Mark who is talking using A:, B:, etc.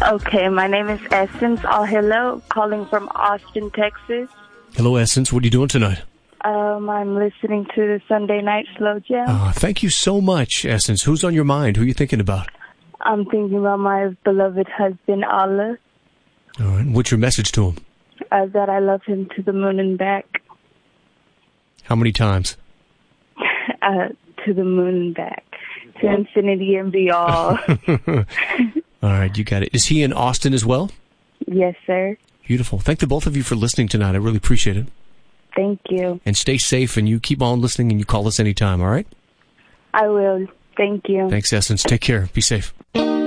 A: Okay, my name is Essence. Hello, calling from Austin, Texas.
B: Hello, Essence. What are you doing tonight?
A: I'm listening to the Sunday Night Slow Jam.
B: Thank you so much, Essence. Who's on your mind? Who are you thinking about?
A: I'm thinking about my beloved husband, Allah.
B: All right. What's your message to him?
A: That I love him to the moon and back.
B: How many times?
A: To the moon and back. To infinity and beyond.
B: All right, you got it. Is he in Austin as well?
A: Yes, sir.
B: Beautiful. Thank the both of you for listening tonight. I really appreciate it.
A: Thank you.
B: And stay safe, and you keep on listening, and you call us anytime, all right?
A: I will. Thank you.
B: Thanks, Essence. Take care. Be safe.